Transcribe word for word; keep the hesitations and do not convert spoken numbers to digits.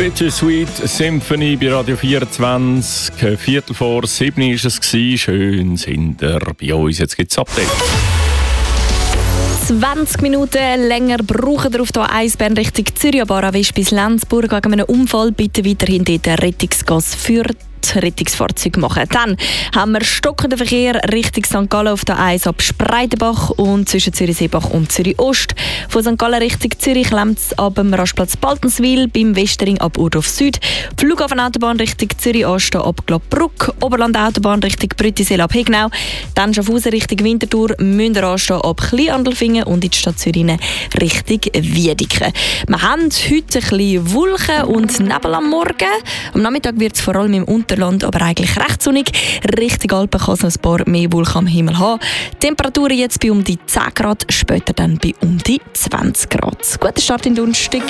Bittersweet Symphony bei Radio vierundzwanzig. Viertel vor sieben war es. Schön sind ihr bei uns. Jetzt gibt es Update. zwanzig Minuten länger brauchen wir auf der A eins Bern Richtung Zürich, Barawisch bis Lenzburg wegen einem Unfall. Bitte weiterhin dort Rettungsgas für Rettungsfahrzeuge machen. Dann haben wir stockenden Verkehr Richtung Sankt Gallen auf der A eins ab Spreitenbach und zwischen Zürich-Seebach und Zürich-Ost. Von Sankt Gallen Richtung Zürich läuft es ab dem Rastplatz Baltenswil, beim Westering ab Urdorf Süd, Flughafenautobahn Richtung Zürich-Ost ab Glattbruck, Oberland-Autobahn Richtung Brüttisel ab Hegnau, dann Schaffhausen Richtung Winterthur, Münder anstehen ab Kleinandelfingen und in die Stadt Zürich Richtung Wiedeke. Wir haben heute ein bisschen Wolken und Nebel am Morgen. Am Nachmittag wird es vor allem im Unterland, aber eigentlich recht sonnig. Richtung Alpen kann es noch ein paar mehr Wolken am Himmel haben. Temperaturen jetzt bei um die zehn Grad, später dann bei um die zwanzig Grad. Guten Start in den Donnerstag.